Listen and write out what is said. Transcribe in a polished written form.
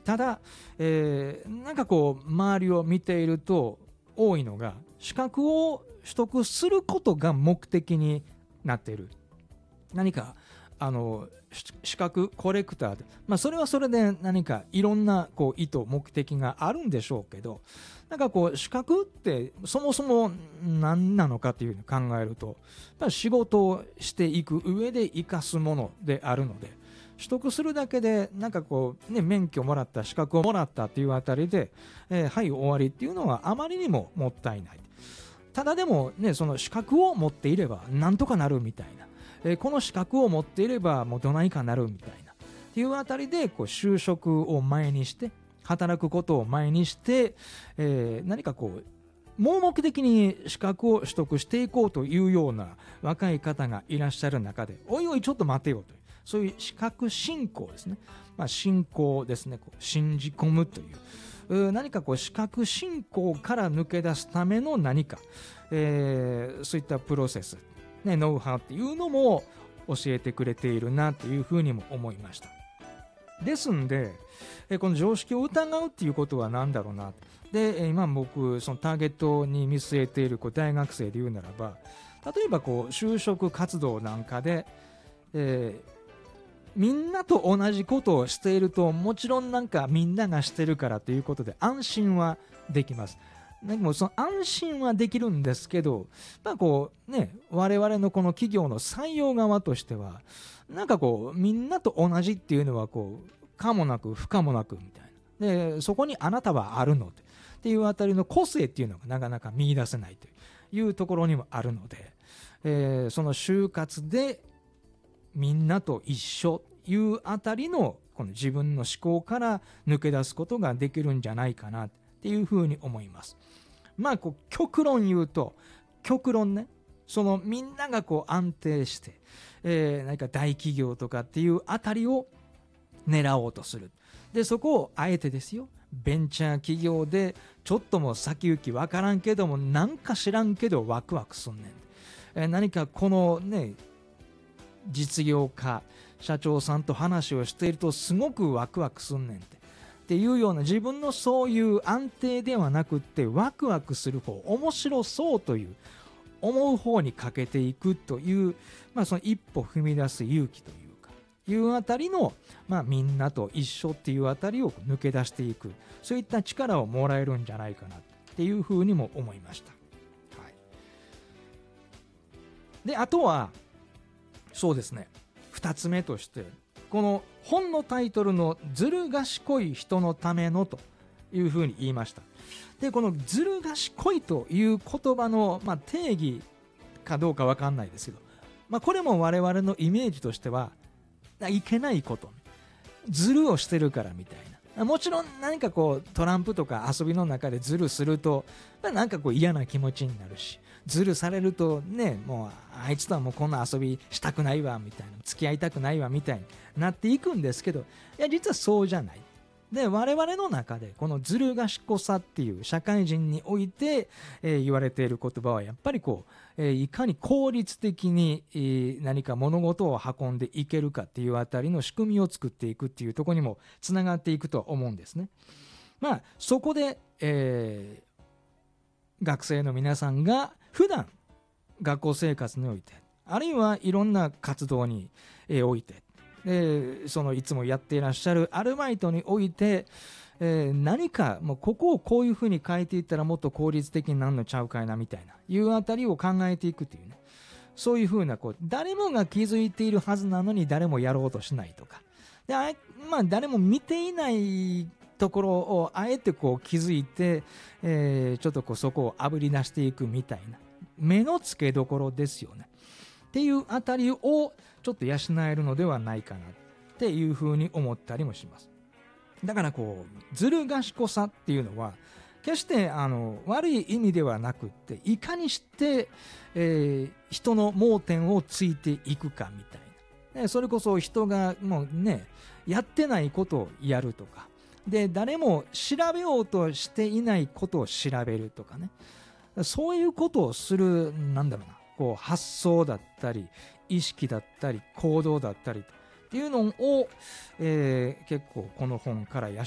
ただ、なんかこう周りを見ていると多いのが、資格を取得することが目的になっている。何か資格コレクターで、それはそれで何かいろんなこう意図目的があるんでしょうけど、なんかこう資格ってそもそも何なのかというふうに考えると、やっぱり仕事をしていく上で生かすものであるので、取得するだけでなんかこうね、免許もらった資格をもらったっていうあたりで、はい終わりっていうのはあまりにももったいない。ただでもね、その資格を持っていればなんとかなるみたいな、この資格を持っていればもうどないかなるみたいなっていうあたりで、こう就職を前にして働くことを前にして、何かこう盲目的に資格を取得していこうというような若い方がいらっしゃる中で、おいおいちょっと待てよという、そういう資格信仰ですね、信仰ですね、こう信じ込むという何かこう資格信仰から抜け出すための何か、そういったプロセス、ノウハウっていうのも教えてくれているなというふうにも思いました。ですんで、この常識を疑うっていうことは何だろうな。で、今僕そのターゲットに見据えている大学生で言うならば、例えばこう就職活動なんかで、みんなと同じことをしていると、もちろんなんかみんながしてるからということで安心はできます。でもその安心はできるんですけど、こうね、我々のこの企業の採用側としては、なんかこうみんなと同じっていうのはこう可もなく不可もなくみたいな。で、そこにあなたはあるのっていうあたりの個性っていうのがなかなか見出せないというところにもあるので、その就活でみんなと一緒いうあたりのこの自分の思考から抜け出すことができるんじゃないかなっていうふうに思います。こう極論言うと、極論ね、そのみんながこう安定して、何か大企業とかっていうあたりを狙おうとする。でそこをあえてですよ、ベンチャー企業でちょっとも先行きわからんけども、なんか知らんけどワクワクすんねん、何かこのね実業家社長さんと話をしているとすごくワクワクすんねんっていうような、自分のそういう安定ではなくってワクワクする方、面白そうという思う方にかけていくという、その一歩踏み出す勇気というあたりの、みんなと一緒っていうあたりを抜け出していく、そういった力をもらえるんじゃないかなっていうふうにも思いました。はい、であとはそうですね、2つ目としてこの本のタイトルのずる賢い人のためのというふうに言いました。でこのずる賢いという言葉の、定義かどうか分かんないですけど、これも我々のイメージとしてはいけないこと、ずるをしてるからみたいな。もちろん何かこうトランプとか遊びの中でずるするとなんかこう嫌な気持ちになるし、ずるされるとね、もうあいつとはもうこんな遊びしたくないわみたいな、付き合いたくないわみたいになっていくんですけど、いや実はそうじゃない。で我々の中でこのずる賢さっていう社会人において、言われている言葉はやっぱりこう、いかに効率的に、何か物事を運んでいけるかっていうあたりの仕組みを作っていくっていうところにもつながっていくと思うんですね。そこで、学生の皆さんが普段学校生活において、あるいはいろんな活動に、おいて、そのいつもやっていらっしゃるアルバイトにおいて、何かもうここをこういうふうに変えていったらもっと効率的になるのちゃうかいなみたいないうあたりを考えていくというね、そういうふうなこう誰もが気づいているはずなのに誰もやろうとしないとかで、誰も見ていないところをあえてこう気づいて、ちょっとこうそこをあぶり出していくみたいな目の付けどころですよねっていうあたりをちょっと養えるのではないかなっていうふうに思ったりもします。だからこうずる賢さっていうのは決して悪い意味ではなくって、いかにして、人の盲点をついていくかみたいな、それこそ人がもうねやってないことをやるとかで、誰も調べようとしていないことを調べるとかね、そういうことをするこう発想だったり意識だったり行動だったりっていうのを、結構この本から養